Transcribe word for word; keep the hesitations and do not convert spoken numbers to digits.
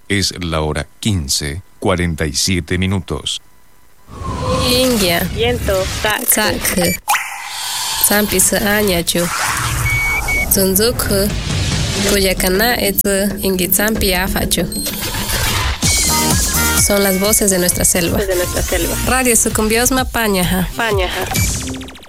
Es la hora quince, cuarenta y siete minutos. Ingia. Viento. Sak. Sampis Anyachu. Zunzuku. Kuyakana et Ingitsampi Afachu. Son las voces de nuestra selva. De nuestra selva. Radio Sucumbiosma Pañaja. Pañaja.